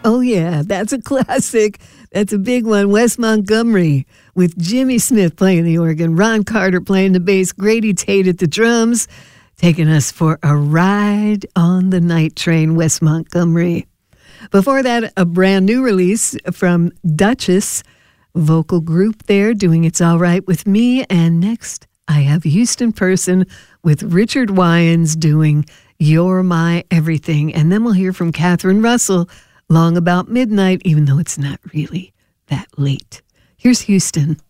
Oh, yeah, that's a classic. That's a big one. Wes Montgomery with Jimmy Smith playing the organ, Ron Carter playing the bass, Grady Tate at the drums, taking us for a ride on the night train, Wes Montgomery. Before that, a brand new release from Duchess, vocal group there doing It's All Right With Me. And next, I have Houston Person with Richard Wyans doing You're My Everything. And then we'll hear from Catherine Russell, Long About Midnight, even though it's not really that late. Here's Houston.